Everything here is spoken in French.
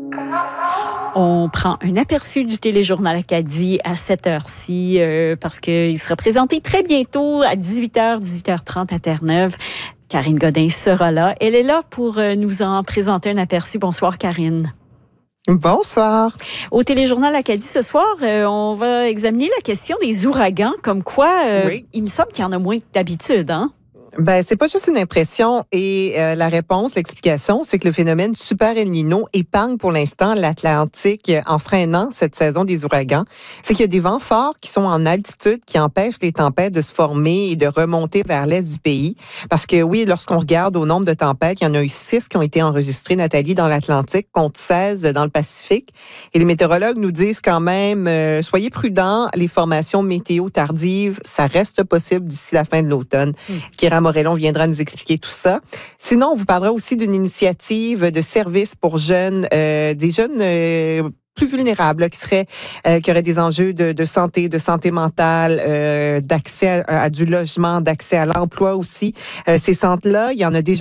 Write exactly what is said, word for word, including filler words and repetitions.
On prend un aperçu du téléjournal Acadie à cette heure-ci euh, parce qu'il sera présenté très bientôt à dix-huit heures, dix-huit heures trente à Terre-Neuve. Karine Godin sera là. Elle est là pour euh, nous en présenter un aperçu. Bonsoir, Karine. Bonsoir. Au téléjournal Acadie ce soir, euh, on va examiner la question des ouragans. Comme quoi, euh, Oui. il me semble qu'il y en a moins que d'habitude, hein? Ben, c'est pas juste une impression et euh, la réponse, l'explication, c'est que le phénomène Super El Niño épargne pour l'instant l'Atlantique en freinant cette saison des ouragans. C'est qu'il y a des vents forts qui sont en altitude qui empêchent les tempêtes de se former et de remonter vers l'est du pays. Parce que oui, lorsqu'on regarde au nombre de tempêtes, il y en a eu six qui ont été enregistrées, Nathalie, dans l'Atlantique, contre seize dans le Pacifique. Et les météorologues nous disent quand même, euh, soyez prudents, les formations météo tardives, ça reste possible d'ici la fin de l'automne. Mmh. Kira Morellon viendra nous expliquer tout ça. Sinon, on vous parlera aussi d'une initiative de service pour jeunes, euh, des jeunes euh, plus vulnérables, là, qui seraient, euh, qui auraient des enjeux de, de santé, de santé mentale, euh, d'accès à, à du logement, d'accès à l'emploi aussi. Euh, ces centres-là, il y en a déjà